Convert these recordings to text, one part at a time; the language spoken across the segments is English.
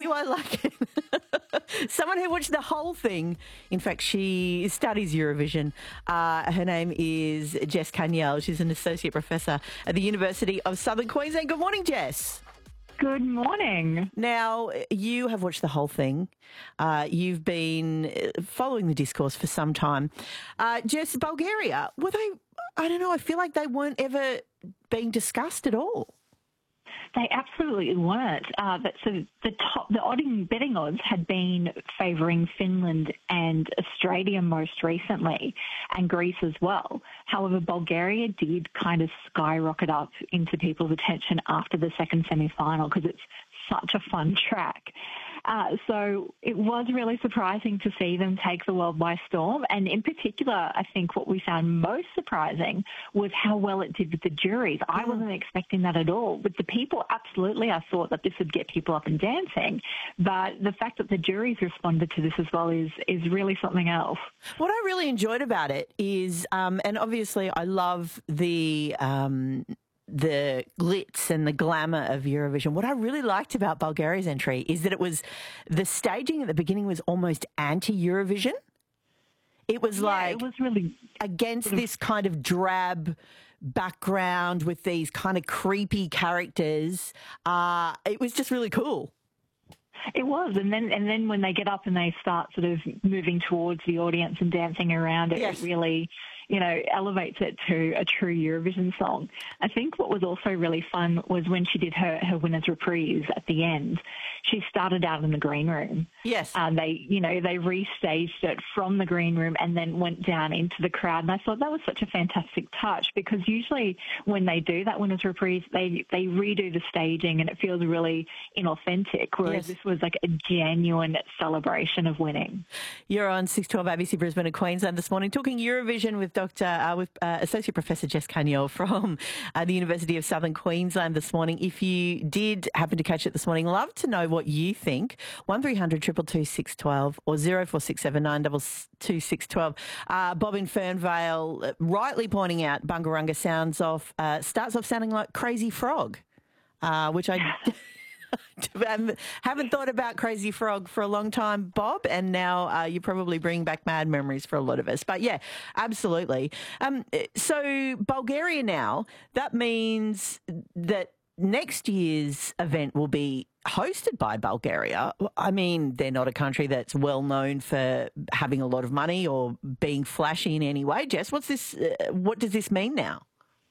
do I like it? Someone who watched the whole thing. In fact, she studies Eurovision. Her name is Jess Caniel. She's an associate professor at the University of Southern Queensland. Good morning, Jess. Good morning. Now, you have watched the whole thing. You've been following the discourse for some time. Jess, Bulgaria, were they, I don't know, I feel like they weren't ever being discussed at all. They absolutely weren't. So the betting odds had been favouring Finland and Australia most recently, and Greece as well. However, Bulgaria did kind of skyrocket up into people's attention after the second semi-final because it's such a fun track. So it was really surprising to see them take the world by storm. And in particular, I think what we found most surprising was how well it did with the juries. I wasn't expecting that at all. With the people, absolutely, I thought that this would get people up and dancing. But the fact that the juries responded to this as well is really something else. What I really enjoyed about it is, and obviously I love the glitz and the glamour of Eurovision. What I really liked about Bulgaria's entry is that the staging at the beginning was almost anti-Eurovision. It was it was really against this kind of drab background with these kind of creepy characters. It was just really cool. It was, and then when they get up and they start sort of moving towards the audience and dancing around it, yes. It really, elevates it to a true Eurovision song. I think what was also really fun was when she did her winner's reprise at the end. She started out in the green room. Yes. They restaged it from the green room and then went down into the crowd. And I thought that was such a fantastic touch because usually when they do that winner's reprise, they redo the staging and it feels really inauthentic, whereas this was like a genuine celebration of winning. You're on 612 ABC Brisbane and Queensland this morning talking Eurovision with Associate Professor Jess Caniel from the University of Southern Queensland this morning. If you did happen to catch it this morning, love to know what you think. 1300 222 612 or 0467 922 612. Bob in Fernvale rightly pointing out Bungarunga starts off sounding like Crazy Frog, which I haven't thought about Crazy Frog for a long time, Bob, and now you probably bring back mad memories for a lot of us. But yeah, absolutely. So Bulgaria now, that means that next year's event will be hosted by Bulgaria. I mean, they're not a country that's well known for having a lot of money or being flashy in any way. Jess, what does this mean now?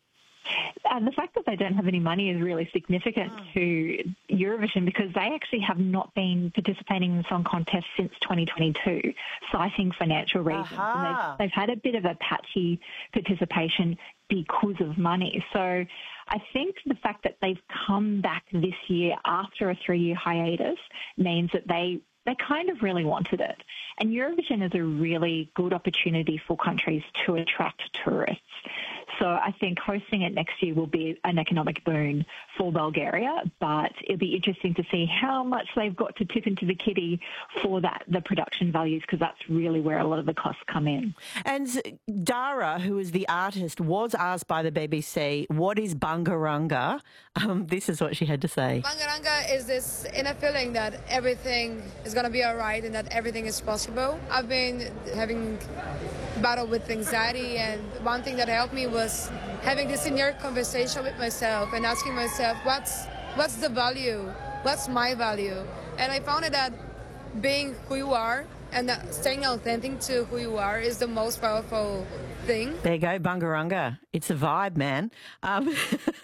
The fact that they don't have any money is really significant to Eurovision because they actually have not been participating in the song contest since 2022, citing financial reasons. And they've had a bit of a patchy participation because of money. So I think the fact that they've come back this year after a 3-year hiatus means that they kind of really wanted it. And Eurovision is a really good opportunity for countries to attract tourists. So I think hosting it next year will be an economic boon for Bulgaria, but it'll be interesting to see how much they've got to tip into the kitty for the production values, because that's really where a lot of the costs come in. And Dara, who is the artist, was asked by the BBC, what is Bungarunga? This is what she had to say. Bungarunga is this inner feeling that everything is going to be all right and that everything is possible. I've been having battle with anxiety, and one thing that helped me was having this inner conversation with myself and asking myself, what's the value? What's my value? And I found that being who you are and staying authentic to who you are is the most powerful thing. There you go, Bungarunga. It's a vibe, man.